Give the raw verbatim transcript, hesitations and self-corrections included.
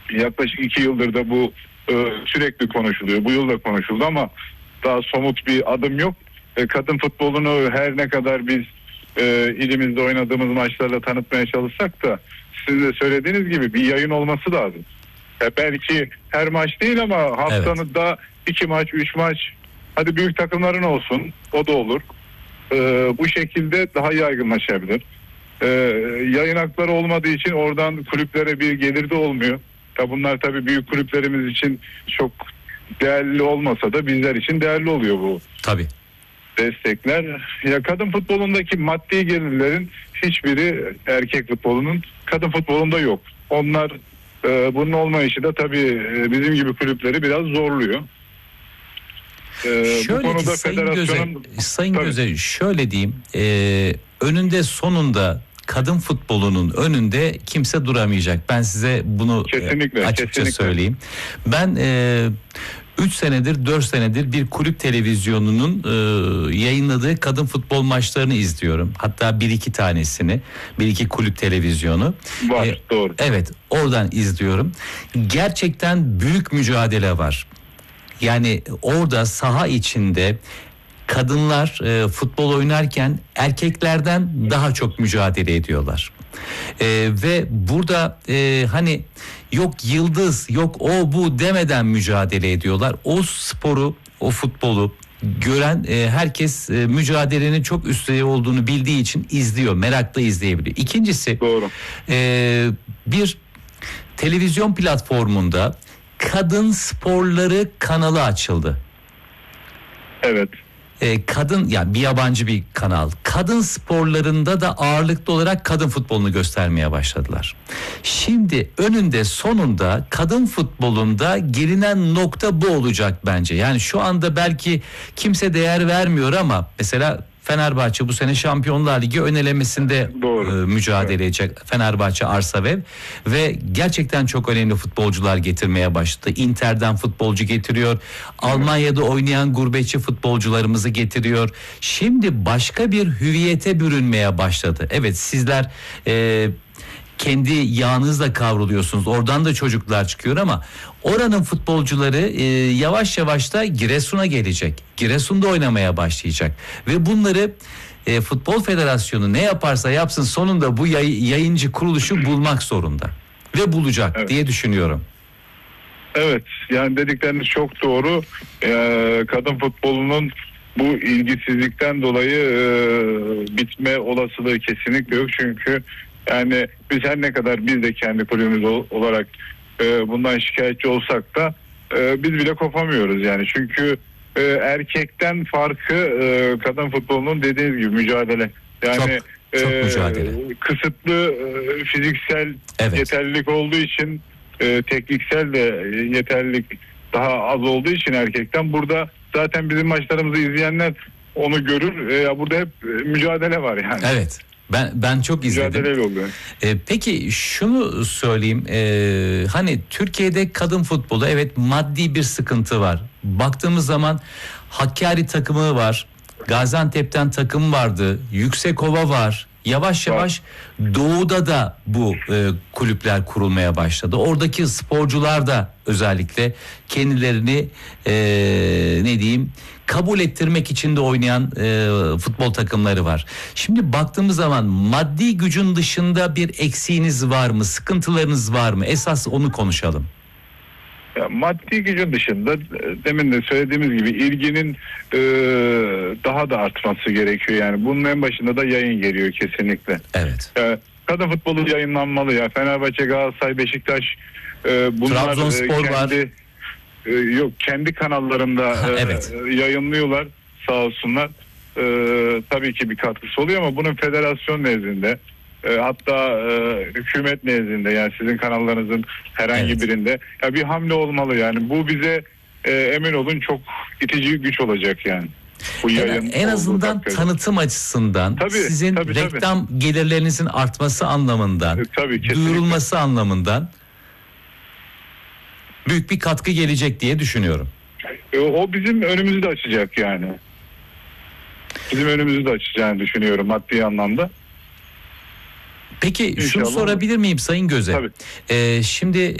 yaklaşık iki yıldır da bu e, sürekli konuşuluyor. Bu yıl da konuşuldu ama daha somut bir adım yok. E, kadın futbolunu her ne kadar biz e, ilimizde oynadığımız maçlarla tanıtmaya çalışsak da sizin de söylediğiniz gibi bir yayın olması lazım. E, belki her maç değil ama haftanın evet. da iki maç, üç maç, hadi büyük takımların olsun, o da olur. E, bu şekilde daha yaygınlaşabilir. E, yayın hakları olmadığı için oradan kulüplere bir gelir de olmuyor. Ya bunlar tabii büyük kulüplerimiz için çok değerli olmasa da bizler için değerli oluyor bu. Tabii. Destekler. Ya kadın futbolundaki maddi gelirlerin hiçbiri erkek futbolunun, kadın futbolunda yok. Onlar e, bunun olmayışı da tabii e, bizim gibi kulüpleri biraz zorluyor. E, şöyle bu konuda ki Sayın Göze, Sayın tabii. Göze şöyle diyeyim. E, önünde sonunda kadın futbolunun önünde kimse duramayacak. Ben size bunu kesinlikle, açıkça kesinlikle. söyleyeyim. Ben e, üç senedir dört senedir bir kulüp televizyonunun e, yayınladığı kadın futbol maçlarını izliyorum. Hatta bir iki tanesini, bir iki kulüp televizyonu. Var, e, doğru. Evet, oradan izliyorum. Gerçekten büyük mücadele var. Yani orada saha içinde kadınlar e, futbol oynarken erkeklerden daha çok mücadele ediyorlar. E, ve burada e, hani yok yıldız, yok o bu demeden mücadele ediyorlar. O sporu, o futbolu gören e, herkes e, mücadelenin çok üst düzey olduğunu bildiği için izliyor, merakla izleyebiliyor. İkincisi, doğru. E, bir televizyon platformunda kadın sporları kanalı açıldı. Evet. E, kadın yani bir yabancı bir kanal. Kadın sporlarında da ağırlıklı olarak kadın futbolunu göstermeye başladılar. Şimdi önünde sonunda kadın futbolunda gelinen nokta bu olacak bence. Yani şu anda belki kimse değer vermiyor ama mesela Fenerbahçe bu sene Şampiyonlar Ligi ön elemesinde e, mücadele edecek. Evet. Fenerbahçe Arsavev ve gerçekten çok önemli futbolcular getirmeye başladı. Inter'den futbolcu getiriyor. Evet. Almanya'da oynayan gurbetçi futbolcularımızı getiriyor. Şimdi başka bir hüviyete bürünmeye başladı. Evet, sizler e, kendi yağınızla kavruluyorsunuz. Oradan da çocuklar çıkıyor ama oranın futbolcuları e, yavaş yavaş da Giresun'a gelecek. Giresun'da oynamaya başlayacak. Ve bunları e, Futbol Federasyonu ne yaparsa yapsın sonunda bu yay, yayıncı kuruluşu bulmak zorunda. Ve bulacak, evet, diye düşünüyorum. Evet, yani dedikleriniz çok doğru. Ee, kadın futbolunun bu ilgisizlikten dolayı e, bitme olasılığı kesinlikle yok. Çünkü yani biz her ne kadar biz de kendi kulübümüz olarak e, bundan şikayetçi olsak da e, biz bile kopamıyoruz yani. Çünkü e, erkekten farkı e, kadın futbolunun dediğiniz gibi mücadele. Yani çok, çok e, mücadele. Kısıtlı e, fiziksel, evet, yeterlilik olduğu için e, tekniksel de yeterlilik daha az olduğu için erkekten burada zaten bizim maçlarımızı izleyenler onu görür. E, burada hep mücadele var yani. Evet. Ben ben çok izledim. Ee, peki şunu söyleyeyim. Ee, hani Türkiye'de kadın futbolu, evet, maddi bir sıkıntı var. Baktığımız zaman Hakkari takımı var. Gaziantep'ten takım vardı. Yüksekova var. Yavaş yavaş doğuda da bu e, kulüpler kurulmaya başladı. Oradaki sporcular da özellikle kendilerini e, ne diyeyim kabul ettirmek için de oynayan e, futbol takımları var. Şimdi baktığımız zaman maddi gücün dışında bir eksiğiniz var mı? Sıkıntılarınız var mı? Esas onu konuşalım. Ya, maddi gücün dışında demin de söylediğimiz gibi ilginin e, daha da artması gerekiyor. Yani bunun en başında da yayın geliyor kesinlikle. Evet. E, kadın futbolu yayınlanmalı ya. Fenerbahçe, Galatasaray, Beşiktaş e, bunlar Trabzonspor e, kendi var. e, yok kendi kanallarında evet. e, yayınlıyorlar sağ olsunlar. E, tabii ki bir katkısı oluyor ama bunun federasyon nezdinde, E, hatta e, hükümet nezdinde, yani sizin kanallarınızın herhangi evet. birinde ya bir hamle olmalı yani. Bu bize e, emin olun çok itici güç olacak yani. Bu en, en azından dakikada. Tanıtım açısından, tabii, sizin tabii, reklam tabii. gelirlerinizin artması anlamından, e, tabii, duyurulması anlamından büyük bir katkı gelecek diye düşünüyorum. E, o bizim önümüzü de açacak yani. Bizim önümüzü de açacağını düşünüyorum maddi anlamda. Peki İnşallah. Şunu sorabilir miyim Sayın Göze? Tabii. Ee, şimdi